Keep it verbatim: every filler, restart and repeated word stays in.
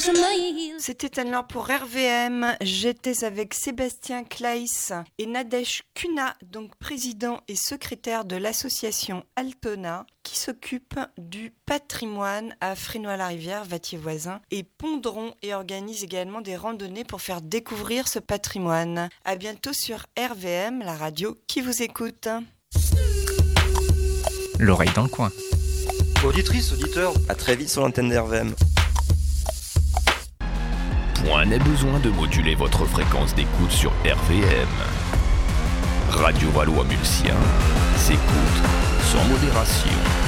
C'était alors pour R V M. J'étais avec Sébastien Claes et Nadège Cunha, donc président et secrétaire de l'association Altona, qui s'occupe du patrimoine à Frénois-la-Rivière, Vattier voisin, et Pondron, et organise également des randonnées pour faire découvrir ce patrimoine. À bientôt sur R V M, la radio qui vous écoute. L'oreille dans le coin. Auditrice, auditeur, à très vite sur l'antenne d'R V M. Point n'est besoin de moduler votre fréquence d'écoute sur R V M. Radio Valois-Mulsien s'écoute sans modération.